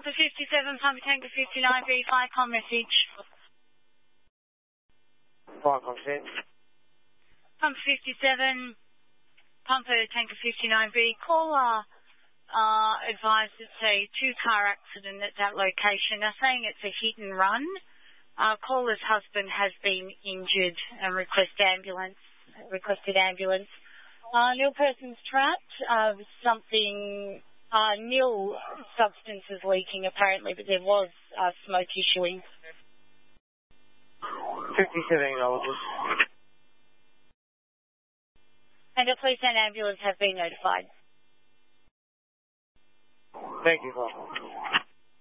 Pumper 57, Pumper Tanker 59B, 5 message. 5 consent. Pumper 57, Pumper Tanker 59B, caller advised it's a 2-car accident at that location. They're saying it's a hit and run. Caller's husband has been injured and requested ambulance. Nil person's trapped. Something nil substances leaking apparently, but there was smoke issuing. 57 Oliver. And the police and ambulance have been notified. Thank you, Paul.